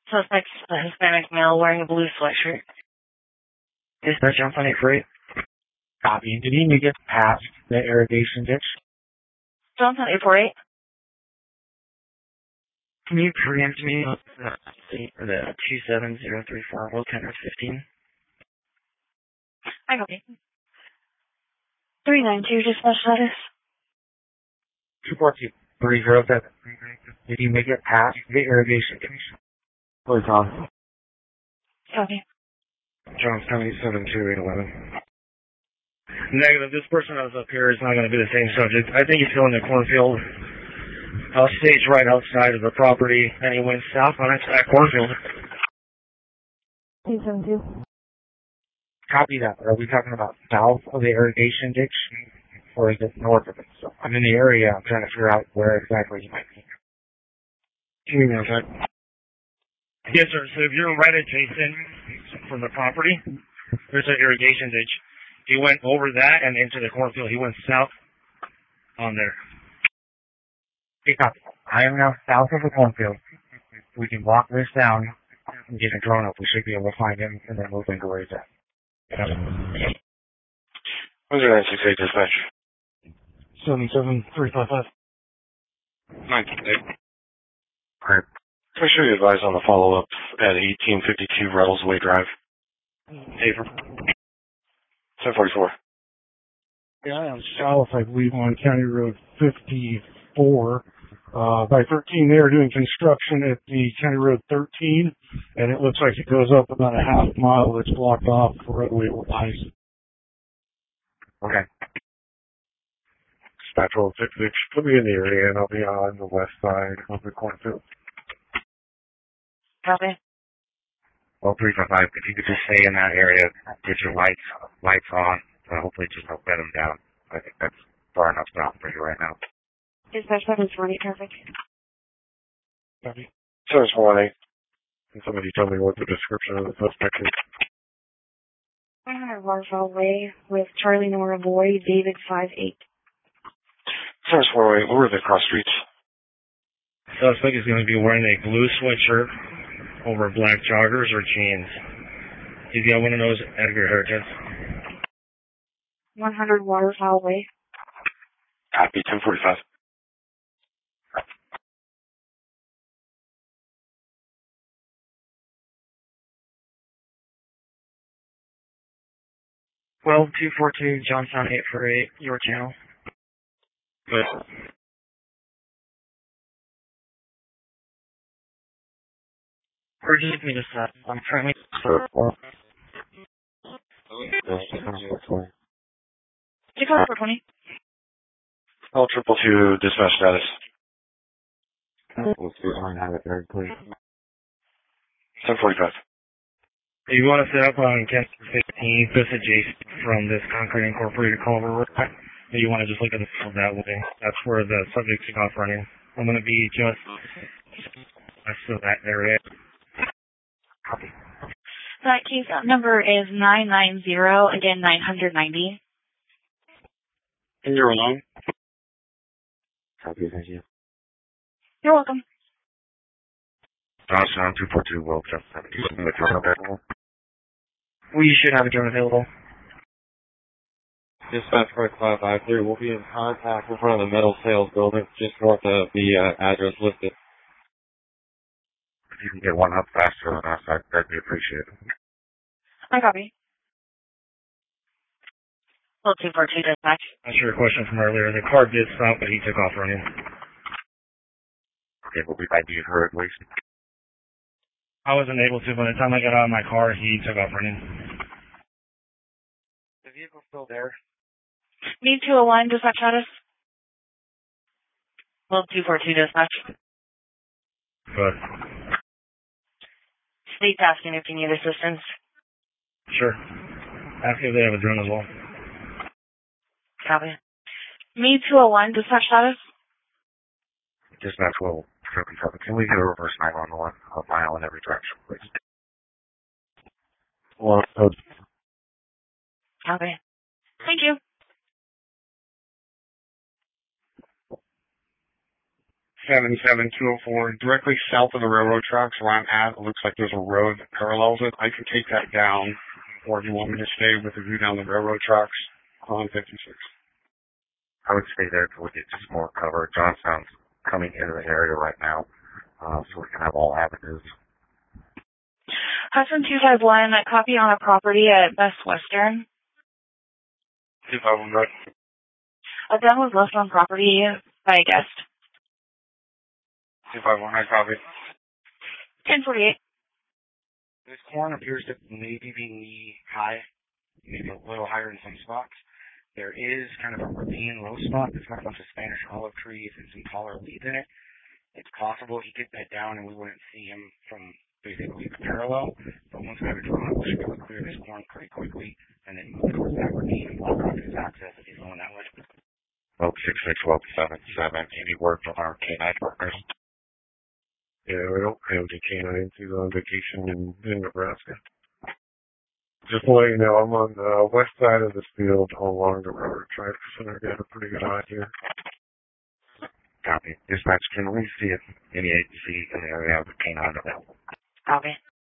Suspect's a Hispanic male wearing a blue sweatshirt. Dispatch John 848. Copy. Did he make it past the irrigation ditch? Johnson 848. Can you preempt me on the 27034 Will Tenor 15? I copy. 392 dispatch status. 242. 307. Did he make it past the irrigation ditch? Please, Tom. Copy. John 72811. Negative. This person that was up here is not going to be the same subject. I think he's going to cornfield. Stage right outside of the property, and he went south on it to that cornfield. 272. Copy that. Are we talking about south of the irrigation ditch, or is it north of it? So I'm in the area. I'm trying to figure out where exactly he might be. Give me that. Yes, sir. So if you're right adjacent from the property, there's an irrigation ditch. He went over that and into the cornfield. He went south on there. Okay, copy. I am now south of the cornfield. We can walk this down and get a drone up. We should be able to find him and then move into where he's at. 968 dispatch. 77355. 968. Alright. Make sure you advise on the follow-up at 1852 Rattlesway Drive. Favor. 1044. Yeah, I'm south, I believe, on County Road 54. By 13, they are doing construction at the County Road 13, and it looks like it goes up about a half mile that's blocked off for roadway ice. Okay. Dispatch 166, put me in the area and I'll be on the west side of the cornfield. Copy. Well, 355, if you could just stay in that area, get your lights on, hopefully just help let them down. I think that's far enough south for you right now. Dispatch 748 traffic. Copy. 748. Can somebody tell me what the description of the suspect is? 500 Waterfall Way with Charlie Nora Boy, David 58. 748, where are the cross streets? Suspect is going to be wearing a blue sweatshirt over black joggers or jeans. He's got one of those Edgar haircuts. 100 Waterfall Way. Copy, 1045. Well, 242 Johnstown 848, your channel. Good. Or just me just I'm trying to... Take off for 20. L 222 dispatch status. Let's see, I have it there, please. 1045. You want to set up on Kent 15, just adjacent from this Concrete Incorporated culvert. Or you want to just look at the field that way. That's where the subject took off running. I'm going to be just west of that area. Copy. That case number is 990, again 990. And you're alone? Copy, thank you. You're welcome. Johnstown 242, well, just 70. We should have a drone available. Dispatch 553, we'll be in contact in front of the metal sales building, just north of the address listed. If you can get one up faster than us, that'd be appreciated. I copy. Well, 242 dispatch. That's your question from earlier. The car did stop, but he took off running. Okay, we'll be by you for at least. I wasn't able to. By the time I got out of my car, he took off running. The vehicle's still there. Need 201 dispatch status. Well, 242 dispatch. Good. State's asking if you need assistance. Sure. Ask if they have a drone as well. Copy. Me 201 dispatch status. Dispatch will. Can we get a reverse 911? A mile in every direction, please. Well, Copy. Thank you. 77204, directly south of the railroad tracks where I'm at. It looks like there's a road that parallels it. I can take that down, or if you want me to stay with the view down the railroad tracks on 56. I would stay there till we get just more cover. Johnstown's coming into the area right now, so we can have all avenues. Hudson 251, a copy on a property at Best Western. 251, right? A gun was left on property by a guest. 251, I copy. 1048. This corn appears to maybe be knee high, maybe a little higher in some spots. There is kind of a ravine low spot that's got a bunch of Spanish olive trees and some taller weeds in it. It's possible he could bed down and we wouldn't see him from basically the parallel, but once we have a drone, we should be able to clear this corn pretty quickly and then move towards that ravine and block off his access if he's going that way. Well, 6677, any word from our K9 partners? Yeah, we don't have the canines. He's on vacation in Nebraska. Just to let you know, I'm on the west side of this field along the railroad tracks, and I got a pretty good eye here. Copy. Dispatch, can we see if any agency in the area have a canine available? Copy.